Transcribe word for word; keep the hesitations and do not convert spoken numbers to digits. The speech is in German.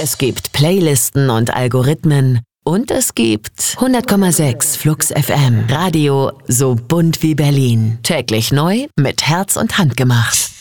Es gibt Playlisten und Algorithmen. Und es gibt hundert Komma sechs Flux F M. Radio so bunt wie Berlin. Täglich neu mit Herz und Hand gemacht.